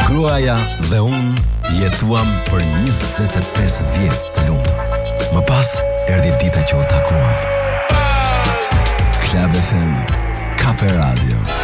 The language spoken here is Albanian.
Gruaja dhe unë jetuam për 25 vjet të lumtur. Më pas erdhi dita që u takuam. Club FM, Kape Radio.